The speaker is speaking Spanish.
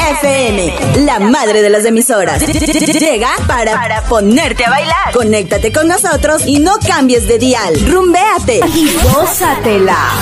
FM, la madre de las emisoras. Llega para ponerte a bailar. Conéctate con nosotros y no cambies de dial. Rumbéate y gózatela.